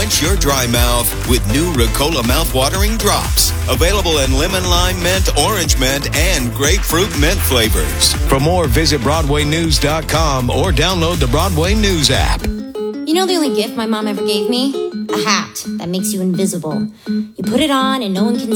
quench your dry mouth with new Ricola mouthwatering drops. Available in lemon, lime mint, orange mint, and grapefruit mint flavors. For more, visit BroadwayNews.com or download the Broadway News app. You know the only gift my mom ever gave me? A hat that makes you invisible. You put it on and no one can